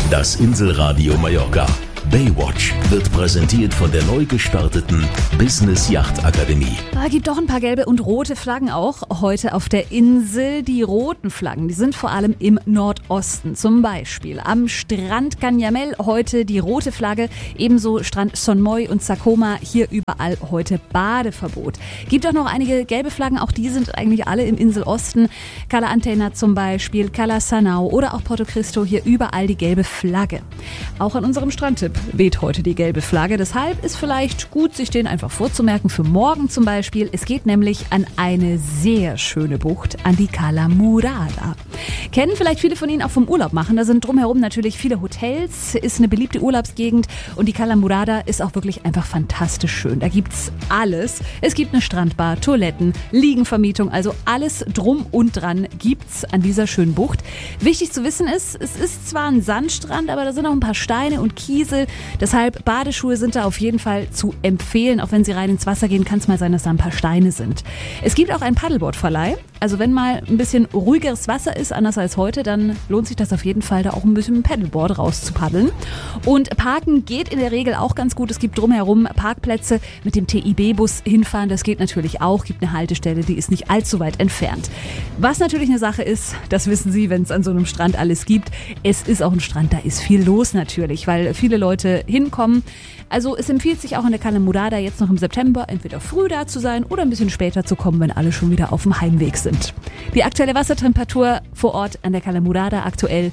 Das Inselradio Mallorca. Baywatch wird präsentiert von der neu gestarteten Business Yacht Akademie. Gibt doch ein paar gelbe und rote Flaggen auch heute auf der Insel. Die roten Flaggen, die sind vor allem im Nordosten. Zum Beispiel am Strand Canyamel heute die rote Flagge. Ebenso Strand Son Moy und Sakoma. Hier überall heute Badeverbot. Gibt auch noch einige gelbe Flaggen. Auch die sind eigentlich alle im Inselosten. Cala Antena zum Beispiel, Cala Sanau oder auch Porto Cristo. Hier überall die gelbe Flagge. Auch an unserem Strandtipp weht heute die gelbe Flagge. Deshalb ist vielleicht gut, sich den einfach vorzumerken für morgen zum Beispiel. Es geht nämlich an eine sehr schöne Bucht, an die Cala Murada. Kennen vielleicht viele von Ihnen auch vom Urlaub machen. Da sind drumherum natürlich viele Hotels, ist eine beliebte Urlaubsgegend und die Cala Murada ist auch wirklich einfach fantastisch schön. Da gibt's alles. Es gibt eine Strandbar, Toiletten, Liegenvermietung, also alles drum und dran gibt's an dieser schönen Bucht. Wichtig zu wissen ist, es ist zwar ein Sandstrand, aber da sind auch ein paar Steine und Kiesel. Deshalb Badeschuhe sind da auf jeden Fall zu empfehlen. Auch wenn Sie rein ins Wasser gehen, kann es mal sein, dass da ein paar Steine sind. Es gibt auch einen Paddleboard-Verleih. Also wenn mal ein bisschen ruhigeres Wasser ist, anders als heute, dann lohnt sich das auf jeden Fall, da auch ein bisschen mit dem Paddleboard rauszupaddeln. Und Parken geht in der Regel auch ganz gut. Es gibt drumherum Parkplätze, mit dem TIB-Bus hinfahren. Das geht natürlich auch. Gibt eine Haltestelle, die ist nicht allzu weit entfernt. Was natürlich eine Sache ist, das wissen Sie, wenn es an so einem Strand alles gibt. Es ist auch ein Strand, da ist viel los natürlich, weil viele Leute hinkommen. Also es empfiehlt sich auch an der Cala Murada jetzt noch im September entweder früh da zu sein oder ein bisschen später zu kommen, wenn alle schon wieder auf dem Heimweg sind. Die aktuelle Wassertemperatur vor Ort an der Cala Murada aktuell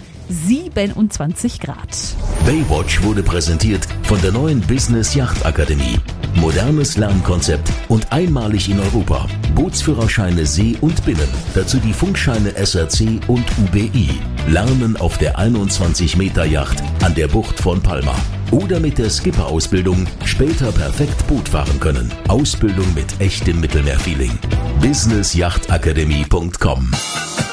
27 Grad. Baywatch wurde präsentiert von der neuen Business Yacht Akademie. Modernes Lernkonzept und einmalig in Europa. Bootsführerscheine See und Binnen. Dazu die Funkscheine SRC und UBI. Lernen auf der 21-Meter-Yacht an der Bucht von Palma. Oder mit der Skipper-Ausbildung später perfekt Boot fahren können. Ausbildung mit echtem Mittelmeerfeeling. businessyachtakademie.com